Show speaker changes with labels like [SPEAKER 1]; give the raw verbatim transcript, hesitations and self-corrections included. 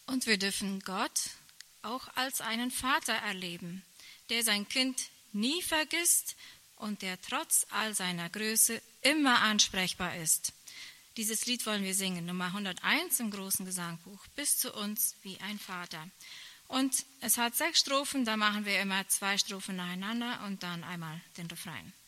[SPEAKER 1] Und wir dürfen Gott auch als einen Vater erleben, der sein Kind nie vergisst und der trotz all seiner Größe immer ansprechbar ist. Dieses Lied wollen wir singen, Nummer hunderteins im großen Gesangbuch, bis zu uns wie ein Vater. Und es hat sechs Strophen, da machen wir immer zwei Strophen nacheinander und dann einmal den Refrain.